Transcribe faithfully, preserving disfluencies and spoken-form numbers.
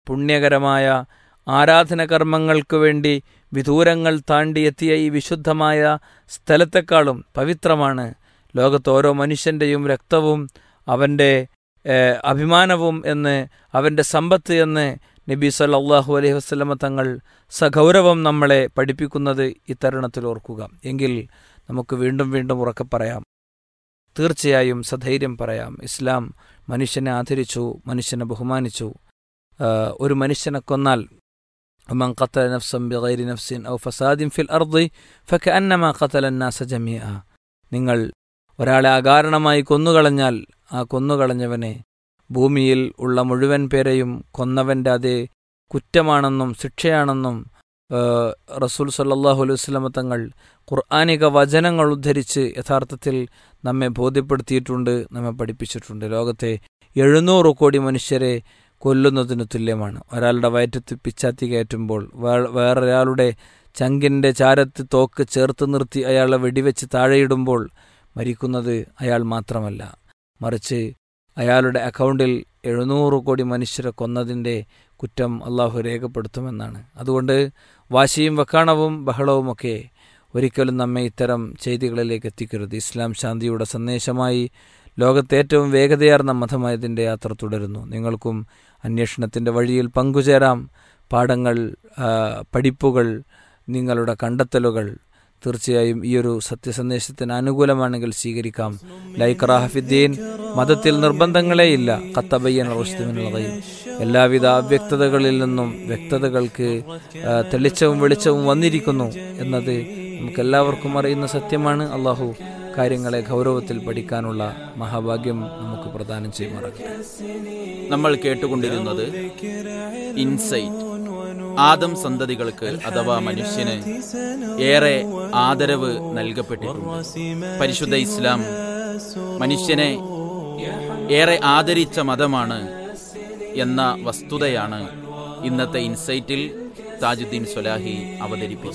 പുണ്യകരമായ ആരാധനകർമ്മങ്ങൾക്ക് വേണ്ടി വിദൂരങ്ങൾ താണ്ടിയെത്തിയ ഈ വിശുദ്ധമായ സ്ഥലത്തെക്കാളും പവിത്രമാണ് ലോകത്ത് ഓരോ മനുഷ്യൻ്റെയും രക്തവും അവൻ്റെ അഭിമാനവും എന്ന്, അവൻ്റെ സമ്പത്ത് എന്ന് നബി സല്ലല്ലാഹു അലൈഹി വസല്ലമ തങ്ങൾ സഗൗരവം നമ്മളെ പഠിപ്പിക്കുന്നത് ഈ തരുണത്തിൽ ഓർക്കുക. എങ്കിൽ നമുക്ക് വീണ്ടും വീണ്ടും ഉറക്കെ പറയാം, തീർച്ചയായും സധൈര്യം പറയാം, ഇസ്ലാം മനുഷ്യനെ ആദരിച്ചു, മനുഷ്യനെ ബഹുമാനിച്ചു. ഒരു മനുഷ്യനെ കൊന്നാൽ ومن قتل نفسا بغير نفس أو فساد في الأرض فكأنما قتل الناس جميعا. നിങ്ങൾ ഒരാളെ അകാരണമായി കൊന്നുകളഞ്ഞാൽ ആ കൊന്നുകളഞ്ഞവനെ ഭൂമിയിൽ ഉള്ള മുഴുവൻ പേരെയും കൊന്നവൻ്റെ അതേ കുറ്റമാണെന്നും ശിക്ഷയാണെന്നും റസൂൽ സല്ലല്ലാഹു അലൈഹി വസല്ലമ തങ്ങൾ ഖുർആനിക വചനങ്ങൾ ഉദ്ധരിച്ച് യഥാർത്ഥത്തിൽ നമ്മെ ബോധ്യപ്പെടുത്തിയിട്ടുണ്ട്, നമ്മെ പഠിപ്പിച്ചിട്ടുണ്ട്. ലോകത്തെ എഴുന്നൂറ് കോടി മനുഷ്യരെ കൊല്ലുന്നതിന് തുല്യമാണ്. ഒരാളുടെ വയറ്റത്ത് പിച്ചാത്തി കയറ്റുമ്പോൾ വേറൊരാളുടെ ചങ്കിൻ്റെ ചാരത്ത് തോക്ക് ചേർത്ത് നിർത്തി അയാളെ വെടിവെച്ച് താഴെയിടുമ്പോൾ മരിക്കുന്നത് അയാൾ മാത്രമല്ല, മറിച്ച് അയാളുടെ അക്കൗണ്ടിൽ എഴുന്നൂറ് കോടി മനുഷ്യരെ കൊന്നതിൻ്റെ കുറ്റം അള്ളാഹു രേഖപ്പെടുത്തുമെന്നാണ്. അതുകൊണ്ട് വാശിയും വക്കാണവും ബഹളവുമൊക്കെ ഒരിക്കലും നമ്മെ ഇത്തരം ചെയ്തികളിലേക്ക് എത്തിക്കരുത്. ഇസ്ലാം ശാന്തിയുടെ സന്ദേശമായി ലോകത്തെ ഏറ്റവും വേഗതയാർന്ന മതമായതിൻ്റെ യാത്ര തുടരുന്നു. നിങ്ങൾക്കും അന്വേഷണത്തിൻ്റെ വഴിയിൽ പങ്കുചേരാം. പാഠങ്ങൾ, പഠിപ്പുകൾ, നിങ്ങളുടെ കണ്ടെത്തലുകൾ തീർച്ചയായും ഈ ഒരു സത്യസന്ദേശത്തിന് അനുകൂലമാണെങ്കിൽ സ്വീകരിക്കാം. ലൈക്റാഹ ഫിദ്ദീൻ, മതത്തിൽ നിർബന്ധങ്ങളേയില്ല. ഖത്തബയ്യന റുശ്ദു മിനൽ ഗയ്, എല്ലാവിധ അവ്യക്തതകളിൽ നിന്നും വ്യക്തതകൾക്ക് തെളിച്ചവും വെളിച്ചവും വന്നിരിക്കുന്നു എന്നത് നമുക്കെല്ലാവർക്കും അറിയുന്ന സത്യമാണ്. അള്ളാഹു കാര്യങ്ങളെ ഗൗരവത്തിൽ പഠിക്കാനുള്ള മഹാഭാഗ്യം നമുക്ക് പ്രദാനം ചെയ്യുമാറാകട്ടെ. നമ്മൾ കേട്ടുകൊണ്ടിരുന്നത് ഇൻസൈറ്റ്. ആദം സന്തതികൾക്ക് അഥവാ മനുഷ്യന് ഏറെ ആദരവ് നൽകപ്പെട്ടിട്ടുണ്ട്. പരിശുദ്ധ ഇസ്ലാം മനുഷ്യനെ ഏറെ ആദരിച്ച മതമാണ് എന്ന വസ്തുതയാണ് ഇന്നത്തെ ഇൻസൈറ്റിൽ താജുദ്ദീൻ സ്വലാഹി അവതരിപ്പിച്ചത്.